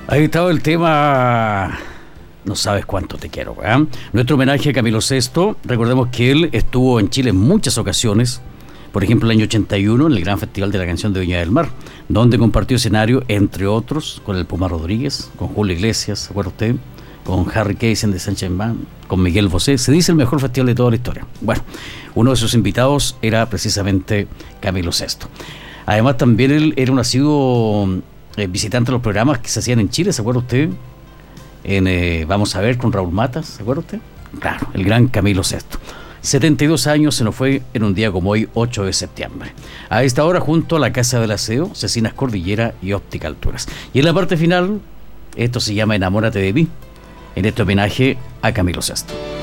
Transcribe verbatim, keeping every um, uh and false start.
Ahí estaba el tema. No sabes cuánto te quiero, ¿eh? Nuestro homenaje a Camilo Sesto. Recordemos que él estuvo en Chile en muchas ocasiones. Por ejemplo, el año ochenta y uno en el Gran Festival de la Canción de Viña del Mar, donde compartió escenario, entre otros, con el Puma Rodríguez, con Julio Iglesias, ¿se acuerda usted? Con Harry Cassen de Sánchez Band, con Miguel Bosé. Se dice el mejor festival de toda la historia. Bueno, uno de sus invitados era precisamente Camilo Sesto. Además, también él era un asiduo eh, visitante de los programas que se hacían en Chile, ¿se acuerda usted? En eh, Vamos a ver, con Raúl Matas, ¿se acuerda usted? Claro, el gran Camilo Sesto. setenta y dos años se nos fue en un día como hoy, ocho de septiembre. A esta hora, junto a la Casa del Aseo, Cecinas Cordillera y Óptica Alturas. Y en la parte final, esto se llama Enamórate de mí, en este homenaje a Camilo Sesto.